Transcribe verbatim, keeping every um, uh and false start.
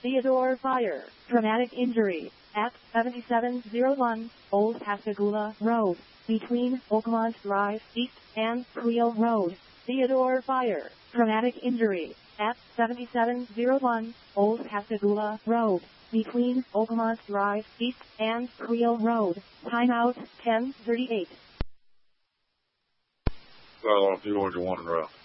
Theodore Fire. Traumatic injury at seventy-seven oh one Old Pascagoula Road, between Oakmont Drive East and Creel Road. Theodore Fire. Traumatic injury at seventy-seven oh one Old Pascagoula Road, between Oakmont Drive East and Creel Road. Timeout ten thirty-eight. Well, on two hundred one route.